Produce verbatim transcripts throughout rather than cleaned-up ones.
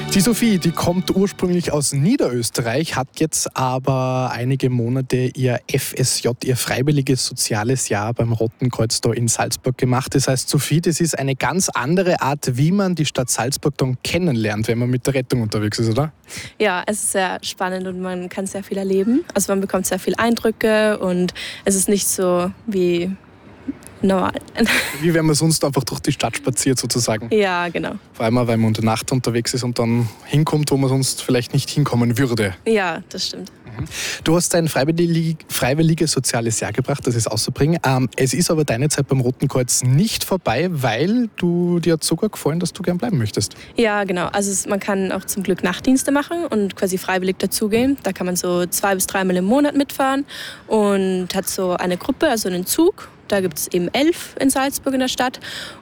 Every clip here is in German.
Die Sophie, die kommt ursprünglich aus Niederösterreich, hat jetzt aber einige Monate ihr F S J, ihr freiwilliges soziales Jahr beim Roten Kreuz da in Salzburg gemacht. Das heißt, Sophie, das ist eine ganz andere Art, wie man die Stadt Salzburg dann kennenlernt, wenn man mit der Rettung unterwegs ist, oder? Ja, es ist sehr spannend und man kann sehr viel erleben. Also man bekommt sehr viele Eindrücke und es ist nicht so wie normal. Wie wenn man sonst einfach durch die Stadt spaziert sozusagen. Ja, genau. Vor allem, weil man unter Nacht unterwegs ist und dann hinkommt, wo man sonst vielleicht nicht hinkommen würde. Ja, das stimmt. Du hast dein freiwillig, freiwilliges soziales Jahr gebracht, das ist auszubringen. Ähm, es ist aber deine Zeit beim Roten Kreuz nicht vorbei, weil du dir hat sogar gefallen, dass du gern bleiben möchtest. Ja, genau. Also es, man kann auch zum Glück Nachtdienste machen und quasi freiwillig dazugehen. Da kann man so zwei bis dreimal im Monat mitfahren und hat so eine Gruppe, also einen Zug. Da gibt es eben elf in Salzburg in der Stadt.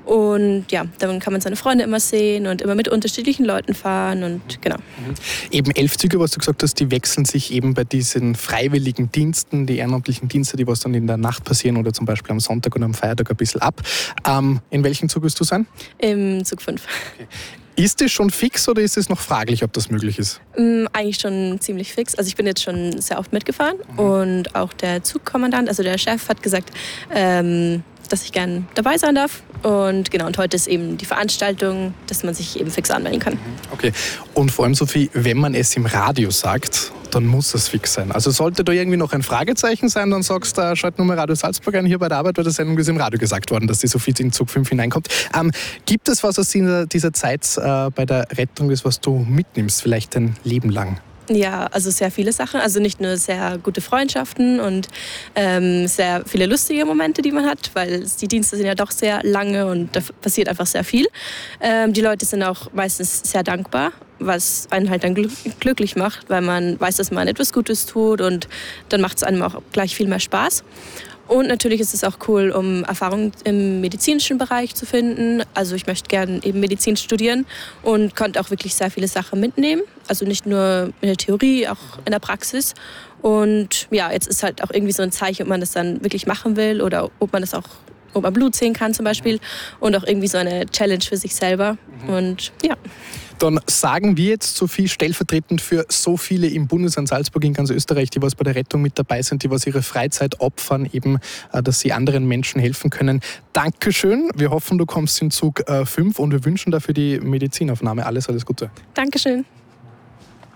Und ja, dann kann man seine Freunde immer sehen und immer mit unterschiedlichen Leuten fahren und genau. Mhm. Eben elf Züge, was du gesagt hast, die wechseln sich eben bei diesen freiwilligen Diensten, die ehrenamtlichen Dienste, die was dann in der Nacht passieren oder zum Beispiel am Sonntag und am Feiertag ein bisschen ab. Ähm, in welchem Zug wirst du sein? Im Zug fünf. Okay. Ist es schon fix oder ist es noch fraglich, ob das möglich ist? Ähm, eigentlich schon ziemlich fix. Also ich bin jetzt schon sehr oft mitgefahren mhm. und auch der Zugkommandant, also der Chef, hat gesagt, ähm, dass ich gern dabei sein darf. Und genau, und heute ist eben die Veranstaltung, dass man sich eben fix anmelden kann. Okay. Und vor allem, Sophie, wenn man es im Radio sagt, dann muss es fix sein. Also sollte da irgendwie noch ein Fragezeichen sein, dann sagst du, schalt nur mal Radio Salzburg ein, hier bei der Arbeit bei der Sendung ist im Radio gesagt worden, dass die Sophie in Zug fünf hineinkommt. Ähm, gibt es was aus dieser, dieser Zeit äh, bei der Rettung, das was du mitnimmst, vielleicht ein Leben lang? Ja, also sehr viele Sachen. Also nicht nur sehr gute Freundschaften und ähm, sehr viele lustige Momente, die man hat, weil die Dienste sind ja doch sehr lange und da passiert einfach sehr viel. Ähm, die Leute sind auch meistens sehr dankbar, was einen halt dann gl- glücklich macht, weil man weiß, dass man etwas Gutes tut und dann macht es einem auch gleich viel mehr Spaß. Und natürlich ist es auch cool, um Erfahrung im medizinischen Bereich zu finden. Also ich möchte gerne eben Medizin studieren und konnte auch wirklich sehr viele Sachen mitnehmen. Also nicht nur in der Theorie, auch in der Praxis. Und ja, jetzt ist halt auch irgendwie so ein Zeichen, ob man das dann wirklich machen will oder ob man das auch, ob man Blut sehen kann zum Beispiel. Und auch irgendwie so eine Challenge für sich selber. Und ja. Dann sagen wir jetzt, Sophie, stellvertretend für so viele im Bundesland Salzburg, in ganz Österreich, die was bei der Rettung mit dabei sind, die was ihre Freizeit opfern, eben, dass sie anderen Menschen helfen können. Dankeschön. Wir hoffen, du kommst in Zug fünf und wir wünschen dafür die Medizinaufnahme. Alles, alles Gute. Dankeschön.